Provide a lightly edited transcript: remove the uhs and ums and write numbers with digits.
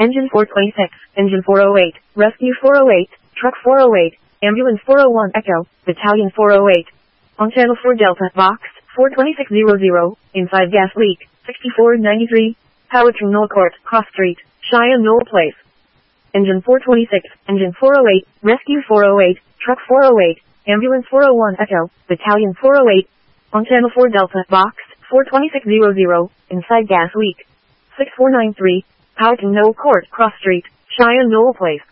Engine 426, Engine 408, Rescue 408, Truck 408, Ambulance 401 Echo, Battalion 408. On Channel 4 Delta, Box 42600, inside gas leak, 6493, power to Knoll Court, Cross Street, Cheyenne Knoll Place. Engine 426, Engine 408, Rescue 408, Truck 408, Ambulance 401 Echo, Battalion 408. On Channel 4 Delta, Box 42600, inside gas leak, 6493, power to Knoll Court, Cross Street, Cheyenne Knoll Place.